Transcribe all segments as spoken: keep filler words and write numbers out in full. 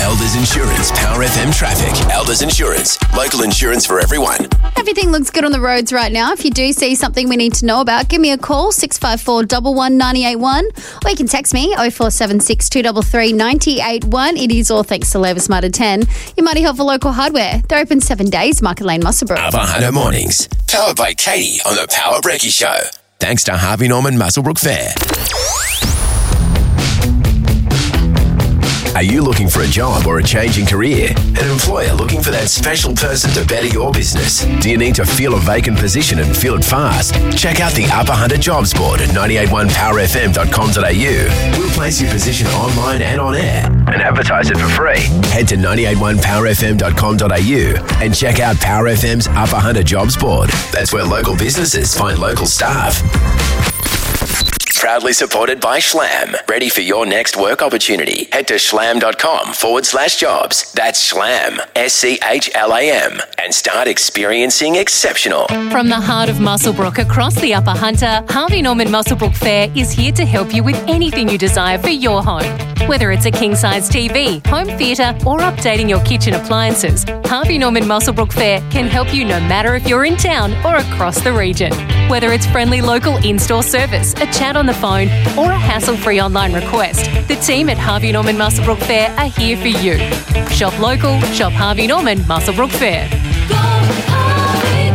Elders Insurance, Power F M traffic. Elders Insurance, local insurance for everyone. Everything looks good on the roads right now. If you do see something we need to know about, give me a call, six five four, one one nine eight one, or you can text me, oh four seven six, two three three, nine eight one. It is all thanks to Labour Smarter ten, your mighty helpful local hardware. They're open seven days, Market Lane, Muswellbrook. Upper Hunter Mornings, powered by Katie on the Power Brekkie Show. Thanks to Harvey Norman Muswellbrook Fair. Are you looking for a job or a change in career? An employer looking for that special person to better your business? Do you need to fill a vacant position and fill it fast? Check out the Upper Hunter Jobs Board at nine eight one power f m dot com dot a u. We'll place your position online and on air and advertise it for free. Head to nine eight one power f m dot com dot a u and check out Power F M's Upper Hunter Jobs Board. That's where local businesses find local staff. Proudly supported by Schlam. Ready for your next work opportunity? Head to schlam.com forward slash jobs. That's Schlam, S C H L A M, and start experiencing exceptional. From the heart of Muswellbrook across the Upper Hunter, Harvey Norman Muswellbrook Fair is here to help you with anything you desire for your home. Whether it's a king-size T V, home theatre, or updating your kitchen appliances, Harvey Norman Muswellbrook Fair can help you no matter if you're in town or across the region. Whether it's friendly local in-store service, a chat on the phone, or a hassle-free online request, the team at Harvey Norman Muswellbrook Fair are here for you. Shop local, shop Harvey Norman Muswellbrook Fair. Go, Harvey,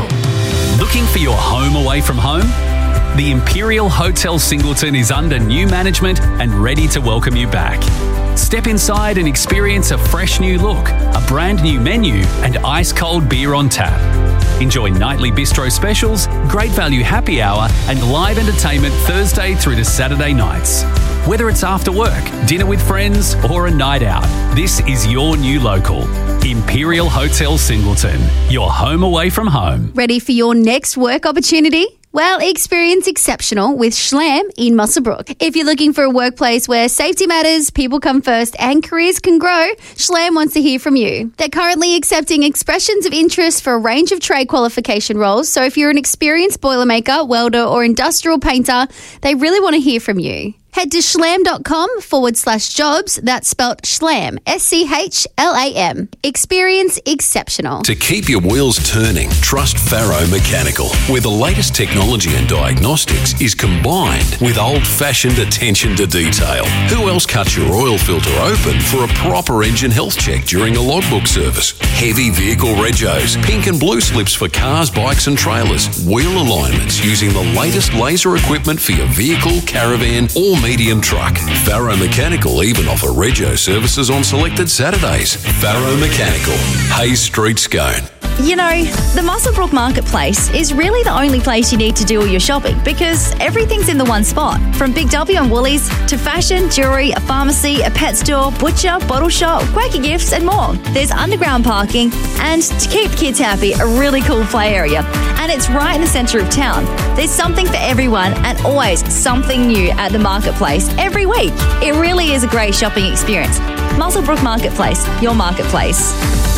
go! Looking for your home away from home? The Imperial Hotel Singleton is under new management and ready to welcome you back. Step inside and experience a fresh new look, a brand new menu, and ice-cold beer on tap. Enjoy nightly bistro specials, great value happy hour, and live entertainment Thursday through to Saturday nights. Whether it's after work, dinner with friends, or a night out, this is your new local. Imperial Hotel Singleton, your home away from home. Ready for your next work opportunity? Well, experience exceptional with Schlam in Muswellbrook. If you're looking for a workplace where safety matters, people come first, and careers can grow, Schlam wants to hear from you. They're currently accepting expressions of interest for a range of trade qualification roles, so if you're an experienced boilermaker, welder, or industrial painter, they really want to hear from you. Head to schlam.com forward slash jobs. That's spelt Schlam, S C H L A M. Experience exceptional. To keep your wheels turning, trust Faro Mechanical, where the latest technology and diagnostics is combined with old-fashioned attention to detail. Who else cuts your oil filter open for a proper engine health check during a logbook service? Heavy vehicle regos, pink and blue slips for cars, bikes and trailers, wheel alignments using the latest laser equipment for your vehicle, caravan or medium truck. Faro Mechanical even offer rego services on selected Saturdays. Faro Mechanical, Hayes Street, Scone. You know, the Muswellbrook Marketplace is really the only place you need to do all your shopping because everything's in the one spot. From Big W and Woolies to fashion, jewellery, a pharmacy, a pet store, butcher, bottle shop, quirky gifts and more. There's underground parking and, to keep kids happy, a really cool play area. And it's right in the centre of town. There's something for everyone and always something new at the Marketplace every week. It really is a great shopping experience. Muswellbrook Marketplace, your marketplace.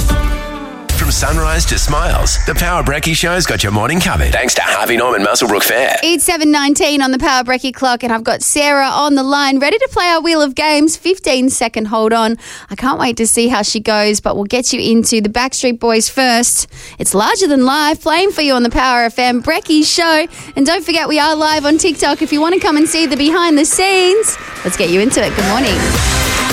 From sunrise to smiles, the Power Brekkie Show's got your morning covered. Thanks to Harvey Norman Muswellbrook Fair. It's seven nineteen on the Power Brekkie clock, and I've got Sarah on the line, ready to play our Wheel of Games. fifteen second hold on. I can't wait to see how she goes, but we'll get you into the Backstreet Boys first. It's Larger Than Life, playing for you on the Power F M Brekkie Show. And don't forget, we are live on TikTok if you want to come and see the behind the scenes. Let's get you into it. Good morning.